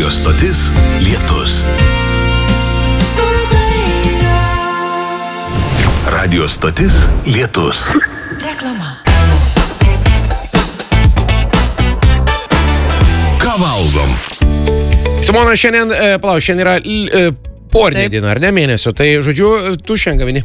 Radio stotis Lietus. Radio stotis Lietus. Reklama. Ką valgom? Simona, šiandien yra porinė diena, ar ne mėnesio? Tai, žodžiu, tu šiandien gavini.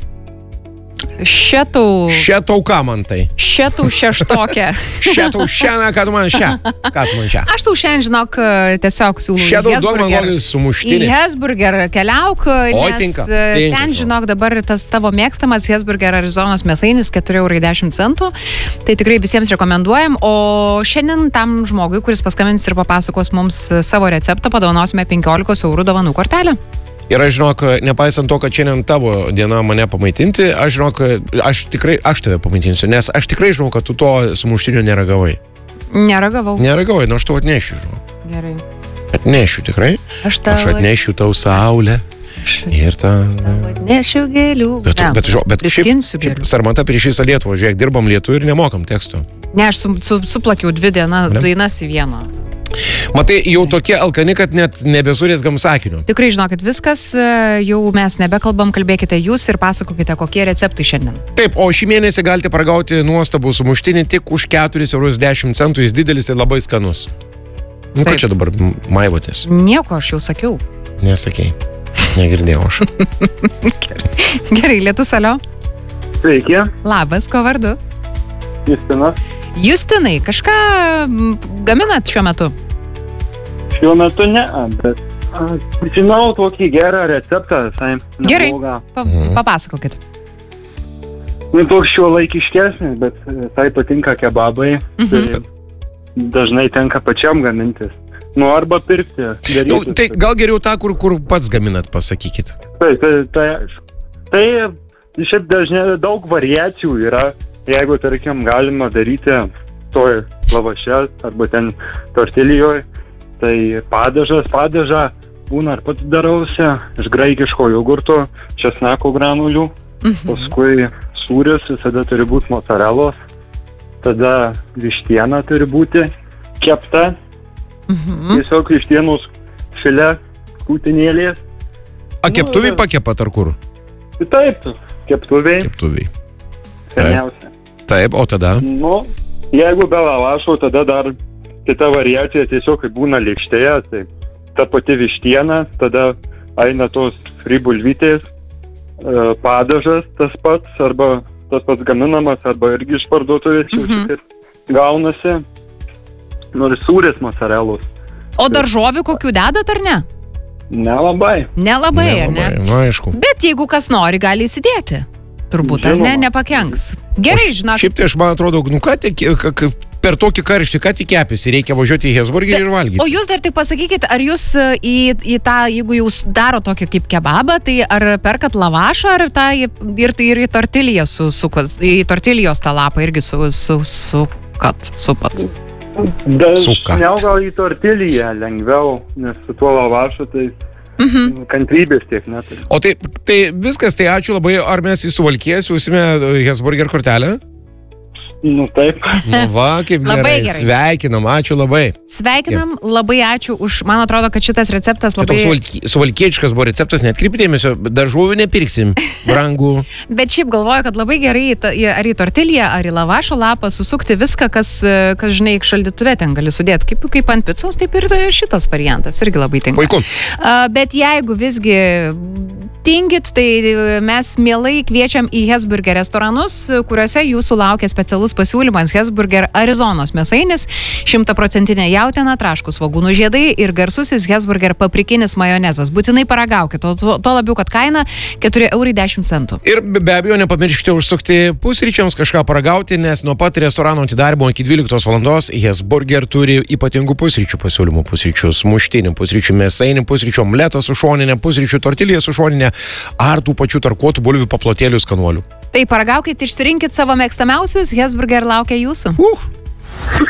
Šetau ką man tai? Šetau šeštokė. Šetau šiandien, ką tu man šią? Aš tau šiandien, žinok, tiesiog siūlau Šetau duok man kokį sumuštinį. į Hesburger keliauk, nes ten, žinok, dabar tas tavo mėgstamas Hesburger Arizonos mėsainis 4,10 €. Tai tikrai visiems rekomenduojam. O šiandien tam žmogui, kuris paskambins ir papasakos mums savo receptą, padovanosime 15 € dovanų kortelę. Ir aš žinok, nepaisant to, kad šiandien tavo diena mane pamaitinti, aš žinok, aš tave pamaitinsiu, nes aš tikrai žinau, kad tu to sumuštinio neragavai. Neragavai, nu aš tau atnešiu, žinok. Gerai. Atnešiu tikrai. Aš atnešiu tau saulę. Ir tą... Atnešiu gėlių. Bet šiaip Sarmata prieš visą Lietuvą, žiūrėk, dirbam Lietuvą ir nemokam teksto. Ne, aš suplakiau 2 dainas į vieną. Matai, jau tokie alkani, kad net nebesurėsgam sakinių. Tikrai žinokit, viskas, jau mes nebekalbam, kalbėkite jūs ir pasakokite, kokie receptai šiandien. Taip, o šį mėnesį galite paragauti nuostabų sumuštinį tik už 4,10 €, jis didelis ir labai skanus. Nu, ką čia dabar maivotės? Nieko, aš jau sakiau. Nesakei, negirdėjau aš. Gerai, Lietus, alio. Sveiki. Labas, ko vardu? Justinas. Justinai, kažką gaminat šiuo metu? Šiuo metu ne, bet žinau tokį gerą receptą visai neblogą. Gerai, papasakokit. Nu, toks šiuolaikiškesnis, bet tai patinka kebabai. Tai dažnai tenka pačiam gamintis. Nu, arba pirkti. Nu, tai gal geriau tą, kur pats gaminat, pasakykit. Tai šiaip dažnai daug variacijų yra. Jeigu, tarkim, galima daryti toj lavaše arba ten tortilijoj, tai padažą būna ar pats darausi iš graikiško jogurto, česnako granulių, paskui sūris visada turi būti mocarelos, tada vištiena turi būti kepta, tiesiog vištienos filė kūtinėlės. A keptuviai pakepat ar kur? Taip, keptuviai. Seniausia. Taip, o tada? Nu, jeigu be lavašo, tada dar kita variacija tiesiog būna lėkštėje, tai ta pati vištiena, tada eina tos fribulvytės, padažas tas pats gaminamas, arba irgi iš parduotuvės gaunasi, nors sūris mocarelos. O daržovių kokių dedat ar ne? Nelabai, ar ne? Nu, aišku. Bet jeigu kas nori, gali įsidėti. Turbūt, ar ne, nepakenks. Gerai, žinok. Šiaip tai aš man atrodo, nu ką per tokį karštį, ką tik kepėsi, reikia važiuoti į Hesburgerį ir valgyti. O jūs dar tik pasakykit, ar jūs į tą, jeigu jūs daro tokį kaip kebabą, tai ar perkat lavašą, ar tą ir į tortiliją į tortilijos tą lapą irgi supat? Dažniau gal į tortiliją lengviau, nes su tuo lavašu tai kantrybės tiek net. O tai viskas, tai ačiū labai. Ar mes į Suvalkiją siūsime Hesburger kortelę? Nu taip. Nu va, kaip gerai. Sveikinam, ačiū labai. Sveikinam, labai ačiū už, man atrodo, kad šitas receptas labai... Suvalkiečikas buvo receptas, net krypdėmėsio, daržovių nepirksim, brangų. Bet šiaip galvoju, kad labai gerai ar į tortiliją, ar į lavašo lapą susukti viską, kas žinai, šaldytuve ten gali sudėti. Kaip ant picos, taip ir šitas variantas irgi labai tinka. Puiku. Bet jeigu visgi tingit, tai mes mielai kviečiam į Hesburger restoranus, kuriuose jūsų laukia specialus pasiūlymas Hesburger Arizonos mėsainis, 100% jautiena, traškus svogūnų žiedai ir garsusis Hesburger paprikinis majonezas. Būtinai paragaukit, to labiau, kad kaina 4,10 €. Ir be abejo, nepamirškite užsukti pusryčiams kažką paragauti, nes nuo pat restorano atidarymo iki 12 valandos Hesburger turi ypatingų pusryčių pasiūlymų. Pusryčių sumuštinį, pusryčių mėsainį, pusryčių omletą su šoninė, pusryčių tortiliją su šoninė, ar tų pačių tarkuotų bulvių paplotėlių skanuolių. Tai paragaukit, išsirinkit savo mėgstamiausius, Hesburger laukia jūsų.